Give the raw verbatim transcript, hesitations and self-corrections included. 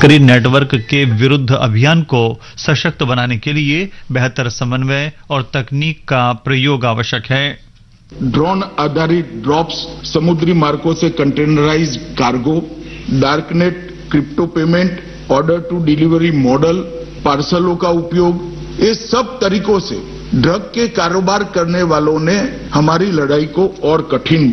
तस्करी नेटवर्क के विरुद्ध अभियान को सशक्त बनाने के लिए बेहतर समन्वय और तकनीक का प्रयोग आवश्यक है। ड्रोन आधारित ड्रॉप्स, समुद्री मार्गों से containerised cargo, darknet, crypto payment, order to delivery model, पार्सलों का उपयोग, ये सब तरीकों से ड्रग के कारोबार करने वालों ने हमारी लड़ाई को और कठिन